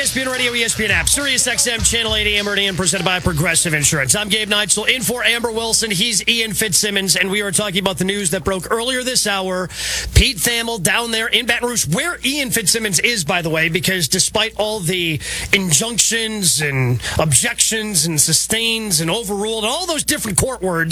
ESPN Radio, ESPN app, Sirius XM, Channel 80, Amber and Ian, presented by Progressive Insurance. I'm Gabe Neitzel, in for Amber Wilson. He's Ian Fitzsimmons, and we are talking about the news that broke earlier this hour. Pete Thamel down there in Baton Rouge, where Ian Fitzsimmons is, by the way, because despite all the injunctions and objections and sustains and overruled and all those different court words,